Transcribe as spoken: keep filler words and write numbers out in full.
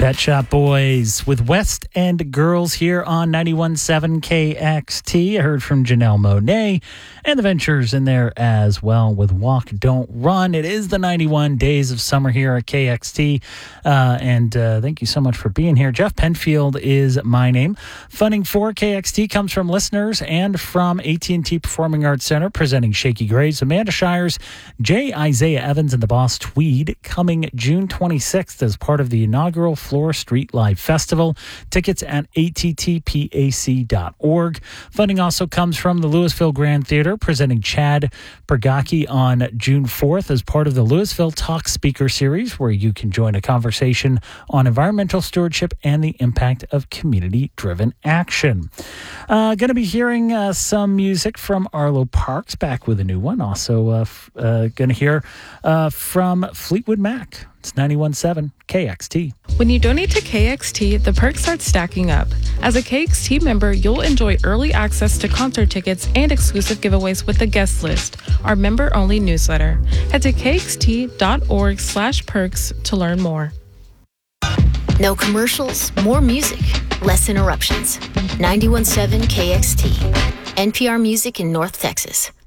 Pet Shop Boys with West End Girls here on ninety-one point seven K X T. I heard from Janelle Monáe and the Ventures in there as well with Walk, Don't Run. It is the ninety-one days of summer here at K X T. Uh, and uh, thank you so much for being here. Jeff Penfield is my name. Funding for K X T comes from listeners and from A T and T Performing Arts Center, presenting Shaky Graves, Amanda Shires, J. Isaiah Evans, and the Boss Tweed, coming June twenty-sixth as part of the inaugural Flora Street Live Festival. Tickets at A T T P A C dot org. Funding also comes from the Louisville Grand Theater, presenting Chad Pergaki on June fourth as part of the Louisville Talk Speaker Series, where you can join a conversation on environmental stewardship and the impact of community-driven action. Uh, going to be hearing uh, some music from Arlo Parks, back with a new one. Also uh, f- uh, going to hear uh, from Fleetwood Mac. It's ninety-one point seven K X T. When you donate to K X T, the perks start stacking up. As a K X T member, you'll enjoy early access to concert tickets and exclusive giveaways with the guest list, our member-only newsletter. Head to kxt.org slash perks to learn more. No commercials, more music, less interruptions. ninety-one point seven K X T, N P R Music in North Texas.